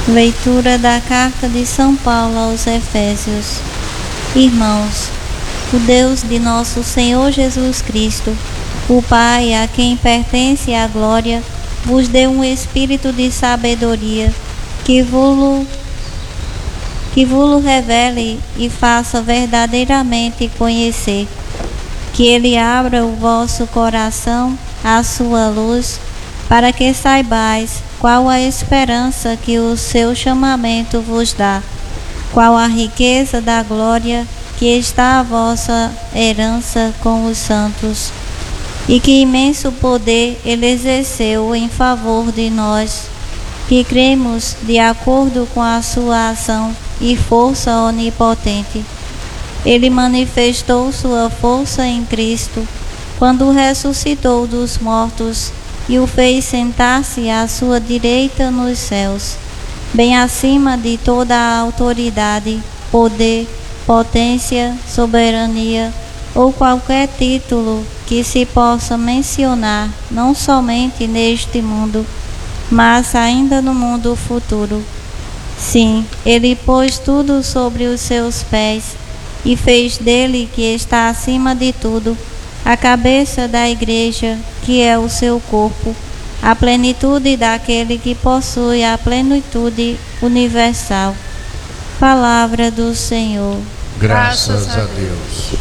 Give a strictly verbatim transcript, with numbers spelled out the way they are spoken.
Leitura da Carta de São Paulo aos Efésios. Irmãos, o Deus de nosso Senhor Jesus Cristo, o Pai, a quem pertence a glória, vos dê um espírito de sabedoria, que vos que vos revele e faça verdadeiramente conhecer, que Ele abra o vosso coração à sua luz, para que saibais qual a esperança que o seu chamamento vos dá, qual a riqueza da glória que está a vossa herança com os santos, e que imenso poder Ele exerceu em favor de nós, que cremos de acordo com a sua ação e força onipotente. Ele manifestou sua força em Cristo, quando ressuscitou dos mortos e o fez sentar-se à sua direita nos céus, bem acima de toda a autoridade, poder, potência, soberania ou qualquer título que se possa mencionar, não somente neste mundo, mas ainda no mundo futuro. Sim, Ele pôs tudo sobre os seus pés e fez dele, que está acima de tudo, a cabeça da Igreja, que é o seu corpo, a plenitude daquele que possui a plenitude universal. Palavra do Senhor. Graças a Deus.